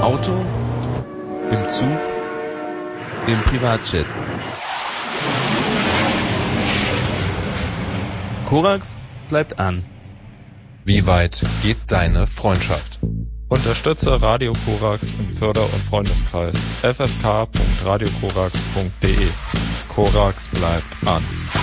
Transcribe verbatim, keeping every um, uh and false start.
Auto, im Zug, im Privatjet. Korax bleibt an. Wie weit geht deine Freundschaft? Unterstütze Radio Korax im Förder- und Freundeskreis f f k punkt radio korax punkt d e. Korax bleibt an.